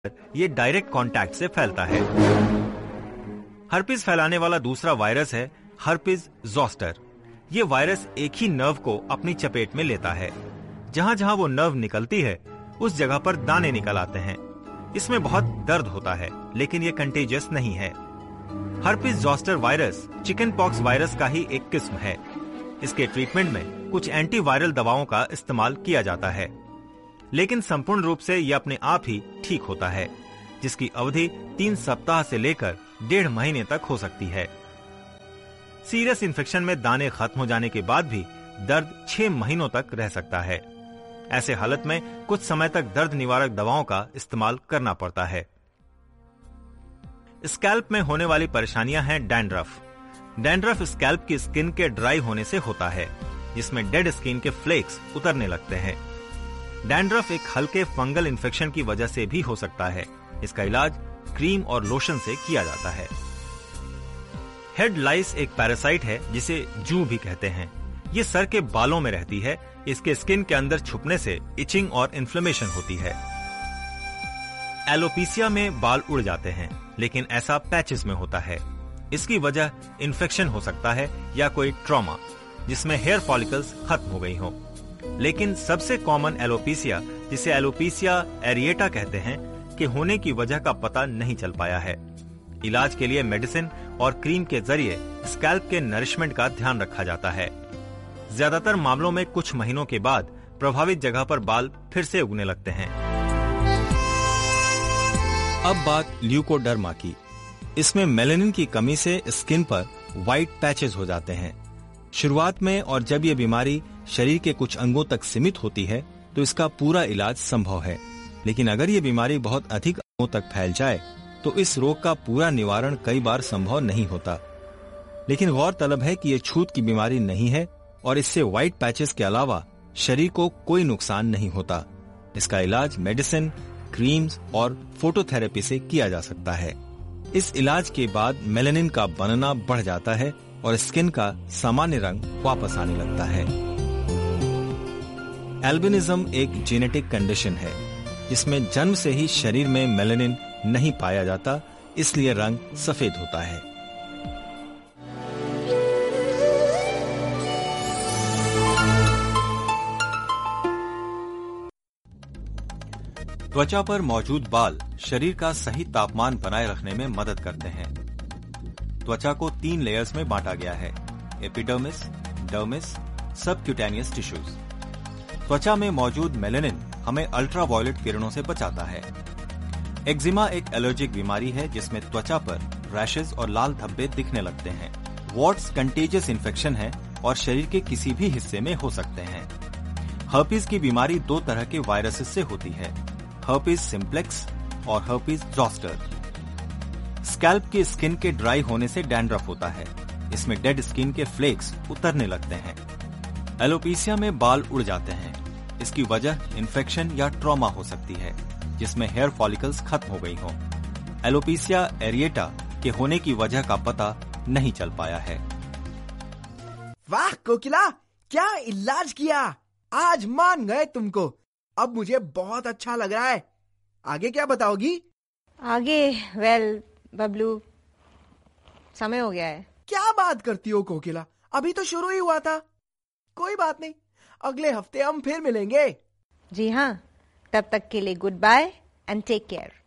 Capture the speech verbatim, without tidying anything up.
ये direct contact से फैलता है। हर्पिस फैलाने वाला दूसरा वायरस है हर्पिस जोस्टर। ये वायरस एक ही नर्व को अपनी चपेट में लेता है। जहां जहां वो नर्व निकलती है उस जगह पर दाने निकल आते हैं। इसमें बहुत दर्द होता है, लेकिन ये कंटेजियस नहीं है। Herpes zoster virus chicken pox virus का ही एक किस्म है। इसके ट्रीटमेंट में कुछ एंटीवायरल दवाओं का इस्तेमाल किया जाता है, लेकिन संपूर्ण रूप से यह अपने आप ही ठीक होता है, जिसकी अवधि तीन सप्ताह से लेकर डेढ़ महीने तक हो सकती है। सीरियस इन्फेक्शन में दाने खत्म हो जाने के बाद भी दर्द छह महीनों तक रह सकता है। ऐसे हालत में कुछ समय तक दर्द निवारक दवाओं का इस्तेमाल करना पड़ता है। स्कैल्प में होने वाली परेशानियां हैं डैंड्रफ। डैंड्रफ स्कैल्प की स्किन के ड्राई होने से होता है, जिसमें डेड स्किन के फ्लेक्स उतरने लगते हैं। डैंड्रफ एक हल्के फंगल इन्फेक्शन की वजह से भी हो सकता है। इसका इलाज क्रीम और लोशन से किया जाता है। हेड लाइस एक पैरासाइट है जिसे जू भी कहते हैं। ये सर के बालों में रहती है। इसके स्किन के अंदर छुपने से इचिंग और इन्फ्लेमेशन होती है। एलोपीसिया में बाल उड़ जाते हैं, लेकिन ऐसा पैचेस में होता है। इसकी वजह इन्फेक्शन हो सकता है या कोई ट्रॉमा जिसमें हेयर फॉलिकल्स खत्म हो गई हो। लेकिन सबसे कॉमन एलोपीसिया, जिसे एलोपीसिया एरिएटा कहते हैं, के होने की वजह का पता नहीं चल पाया है। इलाज के लिए मेडिसिन और क्रीम के जरिए स्कैल्प के नरिशमेंट का ध्यान रखा जाता है। ज्यादातर मामलों में कुछ महीनों के बाद प्रभावित जगह पर बाल फिर से उगने लगते हैं। अब बात ल्यूकोडर्मा की। इसमें मेलानिन की कमी से स्किन पर व्हाइट पैचेस हो जाते हैं। शुरुआत में और जब ये बीमारी शरीर के कुछ अंगों तक सीमित होती है तो इसका पूरा इलाज संभव है, लेकिन अगर ये बीमारी बहुत अधिक अंगों तक फैल जाए तो इस रोग का पूरा निवारण कई बार संभव नहीं होता। लेकिन गौरतलब है कि ये छूत की बीमारी नहीं है और इससे व्हाइट पैचेस के अलावा शरीर को कोई नुकसान नहीं होता। इसका इलाज मेडिसिन, क्रीम्स और फोटोथेरेपी से किया जा सकता है। इस इलाज के बाद मेलानिन का बनना बढ़ जाता है और स्किन का सामान्य रंग वापस आने लगता है। एल्बिनिज्म एक जेनेटिक कंडीशन है जिसमें जन्म से ही शरीर में मेलानिन नहीं पाया जाता, इसलिए रंग सफेद होता है। त्वचा पर मौजूद बाल शरीर का सही तापमान बनाए रखने में मदद करते हैं। त्वचा को तीन लेयर्स में बांटा गया है: एपिडर्मिस, डर्मिस, सबक्यूटेनियस टिश्यूज। त्वचा में मौजूद मेलानिन हमें अल्ट्रावायलेट किरणों से बचाता है। एक्जिमा एक एलर्जिक बीमारी है जिसमें त्वचा पर रैशेज और लाल धब्बे दिखने लगते हैं। वॉट्स कंटेजियस इन्फेक्शन है और शरीर के किसी भी हिस्से में हो सकते हैं। हर्पिस की बीमारी दो तरह के वायरसेस से होती है: हर्पिस सिम्प्लेक्स और हर्पिस जोस्टर। स्कैल्प की स्किन के ड्राई होने से डैंड्रफ होता है। इसमें डेड स्किन के फ्लेक्स उतरने लगते हैं। एलोपीसिया में बाल उड़ जाते हैं। इसकी वजह इन्फेक्शन या ट्रॉमा हो सकती है जिसमें हेयर फॉलिकल्स खत्म हो गई हों। एलोपीसिया एरिएटा के होने की वजह का पता नहीं चल पाया है। वाह कोकिला, क्या इलाज किया! आज मान गए तुमको। अब मुझे बहुत अच्छा लग रहा है। आगे क्या बताओगी? आगे वेल बबलू, समय हो गया है। क्या बात करती हो कोकिला, अभी तो शुरू ही हुआ था। कोई बात नहीं, अगले हफ्ते हम फिर मिलेंगे। जी हाँ, तब तक के लिए good bye and take care.